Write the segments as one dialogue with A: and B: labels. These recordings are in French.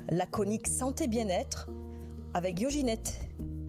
A: la chronique Santé Bien-être avec Yoginette.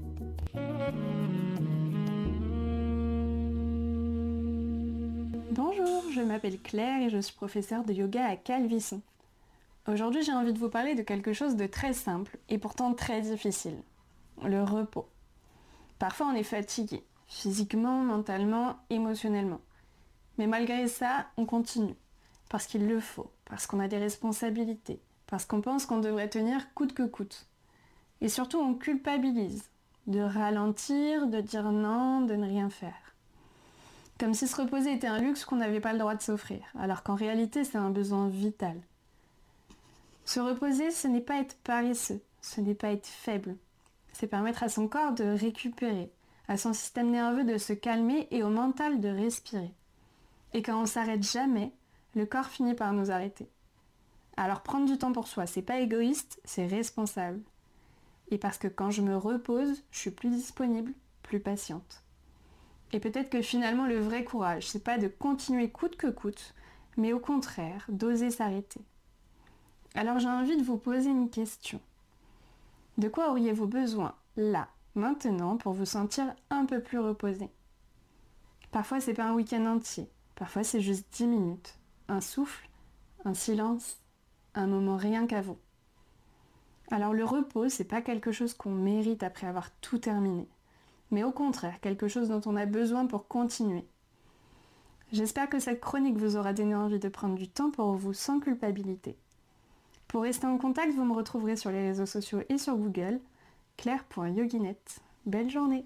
B: Bonjour, je m'appelle Claire et je suis professeure de yoga à Calvisson. Aujourd'hui, j'ai envie de vous parler de quelque chose de très simple et pourtant très difficile. Le repos. Parfois, on est fatigué, physiquement, mentalement, émotionnellement. Mais malgré ça, on continue. Parce qu'il le faut, parce qu'on a des responsabilités, parce qu'on pense qu'on devrait tenir coûte que coûte. Et surtout, on culpabilise de ralentir, de dire non, de ne rien faire. Comme si se reposer était un luxe qu'on n'avait pas le droit de s'offrir, alors qu'en réalité, c'est un besoin vital. Se reposer, ce n'est pas être paresseux, ce n'est pas être faible. C'est permettre à son corps de récupérer, à son système nerveux de se calmer et au mental de respirer. Et quand on s'arrête jamais, le corps finit par nous arrêter. Alors prendre du temps pour soi, c'est pas égoïste, c'est responsable. Et parce que quand je me repose, je suis plus disponible, plus patiente. Et peut-être que finalement le vrai courage, c'est pas de continuer coûte que coûte, mais au contraire, d'oser s'arrêter. Alors j'ai envie de vous poser une question. De quoi auriez-vous besoin, là, maintenant, pour vous sentir un peu plus reposé ? Parfois c'est pas un week-end entier, parfois c'est juste 10 minutes, un souffle, un silence, un moment rien qu'à vous. Alors le repos, c'est pas quelque chose qu'on mérite après avoir tout terminé, mais au contraire, quelque chose dont on a besoin pour continuer. J'espère que cette chronique vous aura donné envie de prendre du temps pour vous sans culpabilité. Pour rester en contact, vous me retrouverez sur les réseaux sociaux et sur Google, claire.yoginette. Belle journée!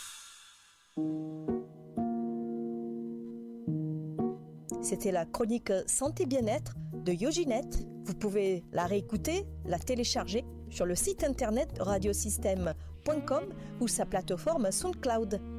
A: C'était la chronique Santé Bien-être de Yoginette. Vous pouvez la réécouter, la télécharger sur le site internet radiosystème.com ou sa plateforme SoundCloud.